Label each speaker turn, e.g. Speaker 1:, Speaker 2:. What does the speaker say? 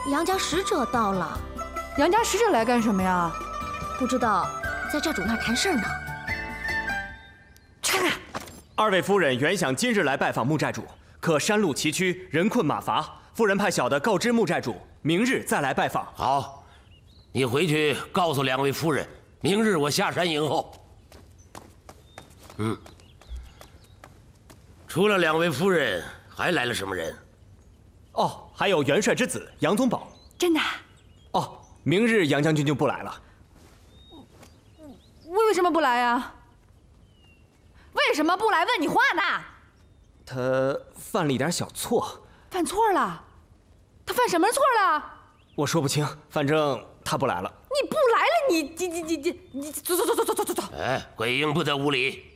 Speaker 1: 杨家使者到了。
Speaker 2: 杨家使者来干什么呀？
Speaker 1: 不知道，在寨主那儿谈事儿呢。
Speaker 2: 去看看。
Speaker 3: 二位夫人原想今日来拜访穆寨主，可山路崎岖，人困马乏。夫人派小的告知穆寨主，明日再来拜访。
Speaker 4: 好，你回去告诉两位夫人，明日我下山迎候。除了两位夫人，还来了什么人？
Speaker 3: 哦，还有元帅之子杨宗保。
Speaker 2: 真的？
Speaker 3: 哦，明日杨将军就不来了。
Speaker 2: 为什么不来呀？为什么不来？问你话呢？
Speaker 3: 他犯了一点小错。
Speaker 2: 犯错了？他犯什么错了？
Speaker 3: 我说不清，反正他不来了。
Speaker 2: 你不来了，你走。
Speaker 4: 哎，鬼婴不得无礼。